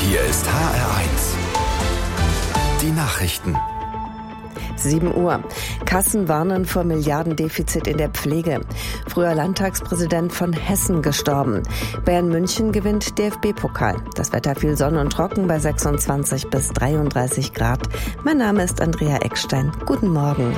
Hier ist HR1. Die Nachrichten. 7 Uhr. Kassen warnen vor Milliardendefizit in der Pflege. Früher Landtagspräsident von Hessen gestorben. Bayern München gewinnt DFB-Pokal. Das Wetter viel Sonne und trocken bei 26 bis 33 Grad. Mein Name ist Andrea Eckstein. Guten Morgen.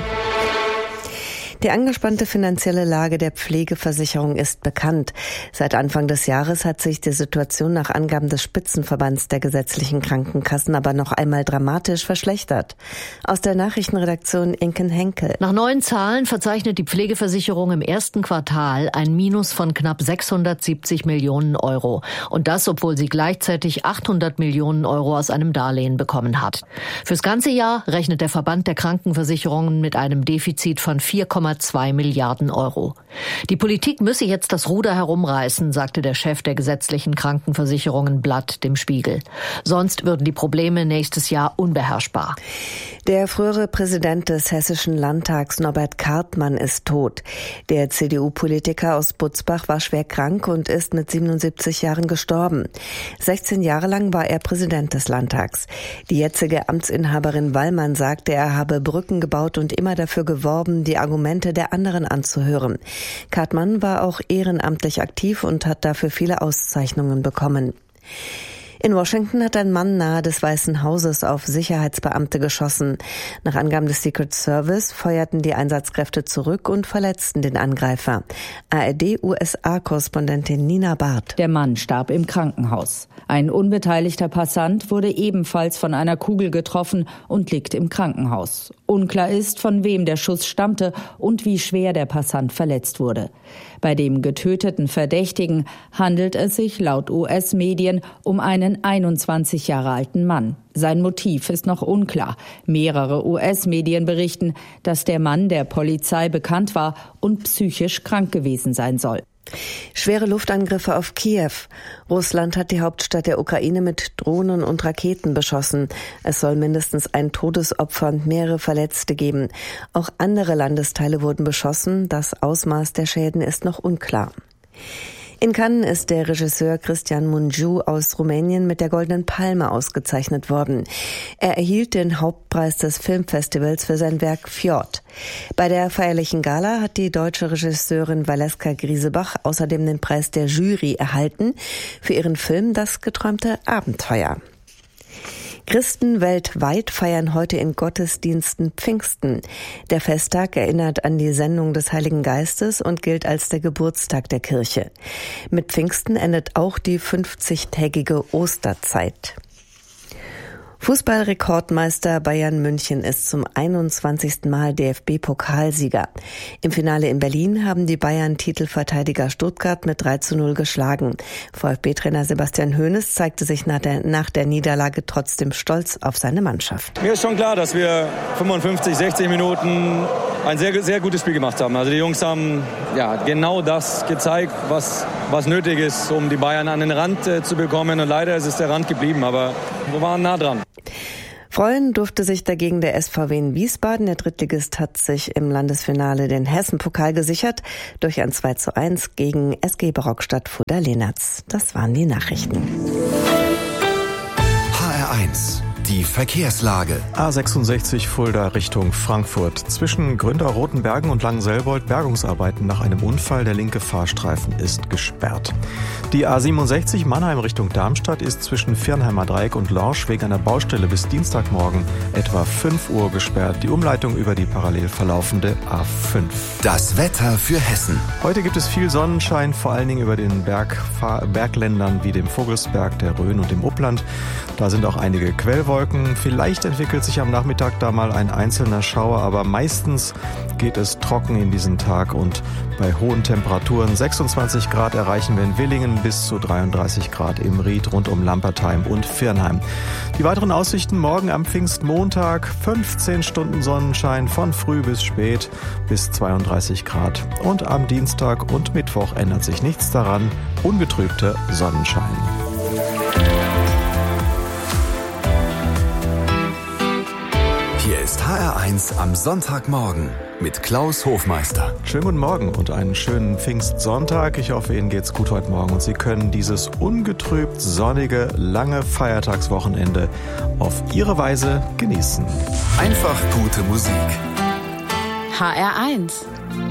Die angespannte finanzielle Lage der Pflegeversicherung ist bekannt. Seit Anfang des Jahres hat sich die Situation nach Angaben des Spitzenverbands der gesetzlichen Krankenkassen aber noch einmal dramatisch verschlechtert. Aus der Nachrichtenredaktion Inken Henkel. Nach neuen Zahlen verzeichnet die Pflegeversicherung im ersten Quartal ein Minus von knapp 670 Millionen Euro. Und das, obwohl sie gleichzeitig 800 Millionen Euro aus einem Darlehen bekommen hat. Fürs ganze Jahr rechnet der Verband der Krankenversicherungen mit einem Defizit von 4,2 Milliarden Euro. Die Politik müsse jetzt das Ruder herumreißen, sagte der Chef der gesetzlichen Krankenversicherungen Blatt dem Spiegel. Sonst würden die Probleme nächstes Jahr unbeherrschbar. Der frühere Präsident des Hessischen Landtags, Norbert Kartmann, ist tot. Der CDU-Politiker aus Butzbach war schwer krank und ist mit 77 Jahren gestorben. 16 Jahre lang war er Präsident des Landtags. Die jetzige Amtsinhaberin Wallmann sagte, er habe Brücken gebaut und immer dafür geworben, die Argumente der anderen anzuhören. Kartmann war auch ehrenamtlich aktiv und hat dafür viele Auszeichnungen bekommen. In Washington hat ein Mann nahe des Weißen Hauses auf Sicherheitsbeamte geschossen. Nach Angaben des Secret Service feuerten die Einsatzkräfte zurück und verletzten den Angreifer. ARD-USA-Korrespondentin Nina Barth. Der Mann starb im Krankenhaus. Ein unbeteiligter Passant wurde ebenfalls von einer Kugel getroffen und liegt im Krankenhaus. Unklar ist, von wem der Schuss stammte und wie schwer der Passant verletzt wurde. Bei dem getöteten Verdächtigen handelt es sich laut US-Medien um einen 21 Jahre alten Mann. Sein Motiv ist noch unklar. Mehrere US-Medien berichten, dass der Mann der Polizei bekannt war und psychisch krank gewesen sein soll. Schwere Luftangriffe auf Kiew. Russland hat die Hauptstadt der Ukraine mit Drohnen und Raketen beschossen. Es soll mindestens ein Todesopfer und mehrere Verletzte geben. Auch andere Landesteile wurden beschossen. Das Ausmaß der Schäden ist noch unklar. In Cannes ist der Regisseur Cristian Mungiu aus Rumänien mit der Goldenen Palme ausgezeichnet worden. Er erhielt den Hauptpreis des Filmfestivals für sein Werk Fjord. Bei der feierlichen Gala hat die deutsche Regisseurin Valeska Griesebach außerdem den Preis der Jury erhalten für ihren Film Das geträumte Abenteuer. Christen weltweit feiern heute in Gottesdiensten Pfingsten. Der Festtag erinnert an die Sendung des Heiligen Geistes und gilt als der Geburtstag der Kirche. Mit Pfingsten endet auch die 50-tägige Osterzeit. Fußballrekordmeister Bayern München ist zum 21. Mal DFB-Pokalsieger. Im Finale in Berlin haben die Bayern-Titelverteidiger Stuttgart mit 3:0 geschlagen. VfB-Trainer Sebastian Hoeneß zeigte sich nach der Niederlage trotzdem stolz auf seine Mannschaft. Mir ist schon klar, dass wir 55, 60 Minuten ein sehr, sehr gutes Spiel gemacht haben. Also die Jungs haben genau das gezeigt, was nötig ist, um die Bayern an den Rand zu bekommen. Und leider ist es der Rand geblieben, aber wir waren nah dran. Freuen durfte sich dagegen der SVW in Wiesbaden. Der Drittligist hat sich im Landesfinale den Hessen-Pokal gesichert durch ein 2:1 gegen SG Barockstadt Fulda-Lenatz. Das waren die Nachrichten. HR1. Die Verkehrslage. A66 Fulda Richtung Frankfurt. Zwischen Grünter-Rotenbergen und Langenselbold Bergungsarbeiten nach einem Unfall. Der linke Fahrstreifen ist gesperrt. Die A67 Mannheim Richtung Darmstadt ist zwischen Viernheimer Dreieck und Lorsch wegen einer Baustelle bis Dienstagmorgen etwa 5 Uhr gesperrt. Die Umleitung über die parallel verlaufende A5. Das Wetter für Hessen. Heute gibt es viel Sonnenschein, vor allen Dingen über den Bergländern wie dem Vogelsberg, der Rhön und dem Upland. Da sind auch einige Quellwolken. Vielleicht entwickelt sich am Nachmittag da mal ein einzelner Schauer, aber meistens geht es trocken in diesen Tag und bei hohen Temperaturen 26 Grad erreichen wir in Willingen bis zu 33 Grad im Ried rund um Lampertheim und Viernheim. Die weiteren Aussichten morgen am Pfingstmontag, 15 Stunden Sonnenschein von früh bis spät bis 32 Grad. Und am Dienstag und Mittwoch ändert sich nichts daran, ungetrübter Sonnenschein. Hier ist HR1 HR1 am Sonntagmorgen mit Klaus Hofmeister. Schönen guten Morgen und einen schönen Pfingstsonntag. Ich hoffe, Ihnen geht's gut heute Morgen und Sie können dieses ungetrübt sonnige, lange Feiertagswochenende auf Ihre Weise genießen. Einfach gute Musik. HR1